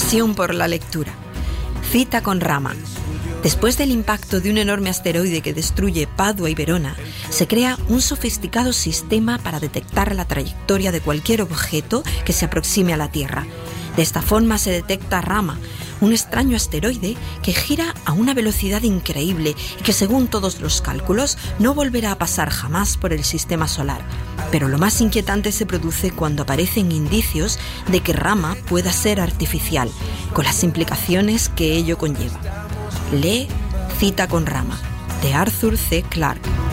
pasión por la lectura. Cita con Rama. Después del impacto de un enorme asteroide que destruye Padua y Verona, se crea un sofisticado sistema para detectar la trayectoria de cualquier objeto que se aproxime a la Tierra. De esta forma se detecta Rama, un extraño asteroide que gira a una velocidad increíble y que, según todos los cálculos, no volverá a pasar jamás por el sistema solar. Pero lo más inquietante se produce cuando aparecen indicios de que Rama pueda ser artificial, con las implicaciones que ello conlleva. Lee Cita con Rama, de Arthur C. Clarke.